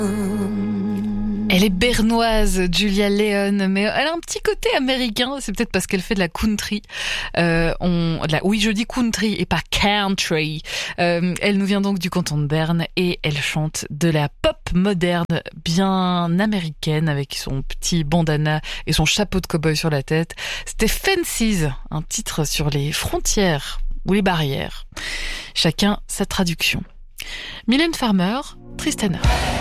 Elle est bernoise, Julia Leone, mais elle a un petit côté américain. C'est peut-être parce qu'elle fait de la country. Oui, je dis country et pas country. Elle nous vient donc du canton de Berne et elle chante de la pop moderne, bien américaine, avec son petit bandana et son chapeau de cow-boy sur la tête. C'était Fences, un titre sur les frontières ou les barrières. Chacun sa traduction. Mylène Farmer, Tristana.